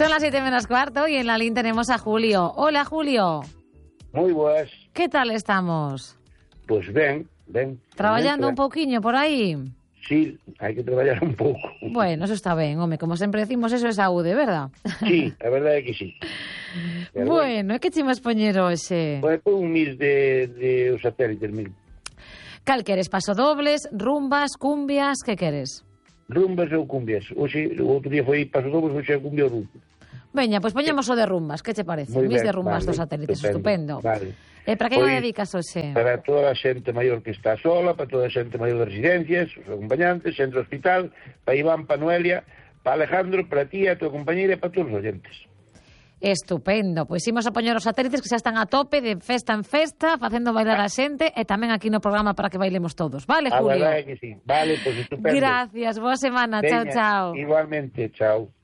Son las 7:15 y en la línea tenemos a Julio. Hola, Julio. Moi boas. ¿Qué tal estamos? Pois ben. Traballando un pouquiño por aí? Sí, hai que traballar un pouco. Bueno, eso está ben, home, como sempre decimos, eso é saúde, verdad? Sí, a verdade é que sí. Pero bueno, é que chimas poñer hoxe? Pois un mis de os satélites mesmo. Cal queres? Pasodobles, rumbas, cumbias, que queres? Rumbas ou cumbias. Oxe, o outro día foi pasodobles, hoxe é cumbia ou rumba. Veña, pois poñemos o de rumbas, que che parece? Moi Mis ben, de rumbas vale, dos satélites, estupendo. Vale. E para quen o Pois, dedicas hoxe? Para toda a xente maior que está sola, para toda a xente maior de residencias, os acompañantes, centro hospital, para Iván, para Noelia, para Alejandro, para ti, a tua compañeira e para todos os oyentes. Estupendo, pois imos a poñer os satélites que xa están a tope de festa en festa, facendo bailar a xente e tamén aquí no programa para que bailemos todos. Vale, Julio? A verdade é que sí. Vale, pois estupendo. Gracias, boa semana. Veña, Chao, chao. Igualmente, chao.